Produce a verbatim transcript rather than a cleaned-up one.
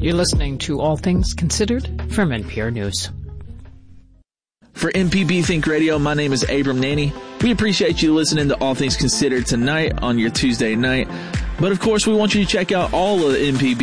You're listening to All Things Considered from N P R News. For M P B Think Radio, my name is Abram Nanny. We appreciate you listening to All Things Considered tonight on your Tuesday night. But of course, we want you to check out all of the M P B